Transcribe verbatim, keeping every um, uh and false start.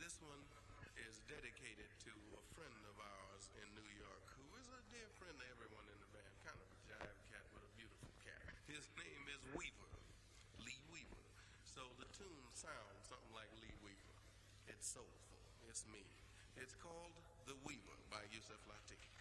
This one is dedicated to a friend of ours in New York who is a dear friend to everyone in the band. Kind of a jive cat, but a beautiful cat. His name is Weaver, Lee Weaver. So the tune sounds something like Lee Weaver. It's soulful. It's me. It's called The Weaver by Yusef Lateef.